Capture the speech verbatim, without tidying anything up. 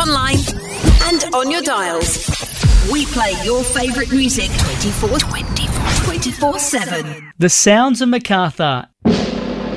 online and on your dials. We play your favourite music twenty-four, twenty-four, twenty-four seven. The Sounds of Macarthur.